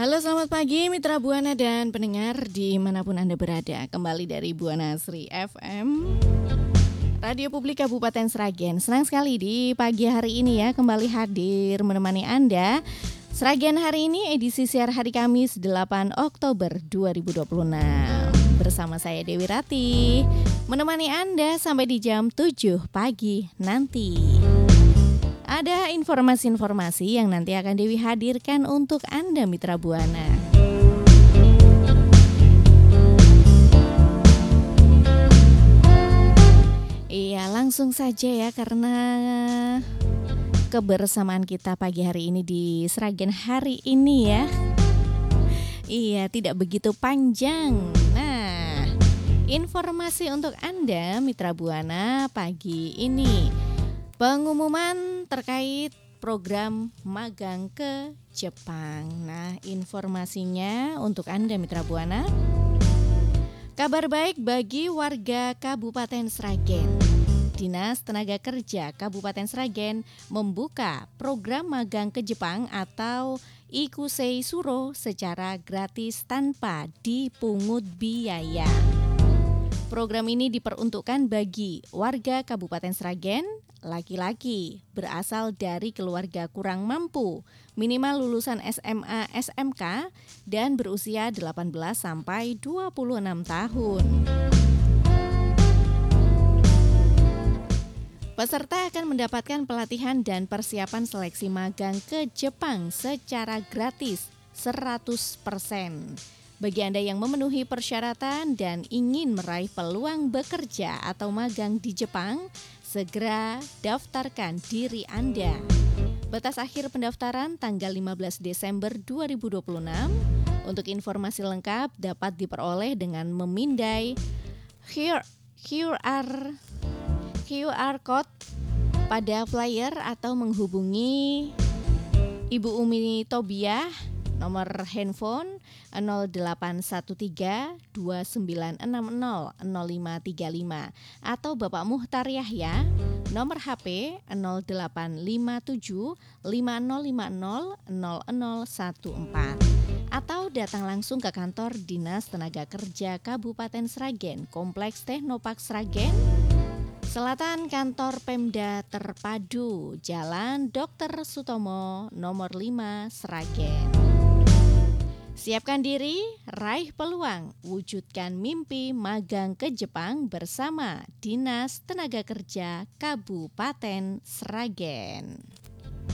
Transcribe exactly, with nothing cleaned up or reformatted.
Halo, selamat pagi Mitra Buana dan pendengar dimanapun Anda berada. Kembali dari Buana Sri F M, Radio Publik Kabupaten Sragen. Senang sekali di pagi hari ini ya kembali hadir menemani Anda. Sragen hari ini edisi siar hari Kamis delapan Oktober dua ribu dua puluh enam. Bersama saya Dewi Rati, menemani Anda sampai di jam tujuh pagi nanti. Ada informasi-informasi yang nanti akan Dewi hadirkan untuk Anda Mitra Buana. Iya, langsung saja ya, karena kebersamaan kita pagi hari ini di Sragen hari ini ya. Iya, tidak begitu panjang. Nah, informasi untuk Anda Mitra Buana pagi ini. Pengumuman terkait program magang ke Jepang. Nah, informasinya untuk Anda Mitra Buana. Kabar baik bagi warga Kabupaten Sragen. Dinas Tenaga Kerja Kabupaten Sragen membuka program magang ke Jepang atau Ikusei Suro secara gratis tanpa dipungut biaya. Program ini diperuntukkan bagi warga Kabupaten Sragen, laki-laki berasal dari keluarga kurang mampu, minimal lulusan S M A S M K dan berusia delapan belas sampai dua puluh enam tahun. Peserta akan mendapatkan pelatihan dan persiapan seleksi magang ke Jepang secara gratis seratus persen. Bagi Anda yang memenuhi persyaratan dan ingin meraih peluang bekerja atau magang di Jepang, segera daftarkan diri Anda. Batas akhir pendaftaran tanggal lima belas Desember dua ribu dua puluh enam. Untuk informasi lengkap dapat diperoleh dengan memindai Q R Q R code pada flyer atau menghubungi Ibu Umi Tobiah nomor handphone nol delapan satu tiga dua sembilan enam nol nol lima tiga lima atau Bapak Muhtar Yahya nomor H P nol delapan lima tujuh lima nol lima nol nol nol satu empat atau datang langsung ke kantor Dinas Tenaga Kerja Kabupaten Sragen, Kompleks Teknopark Sragen, Selatan Kantor Pemda Terpadu, Jalan Dokter Sutomo nomor lima Sragen. Siapkan diri, raih peluang, wujudkan mimpi magang ke Jepang bersama Dinas Tenaga Kerja Kabupaten Sragen.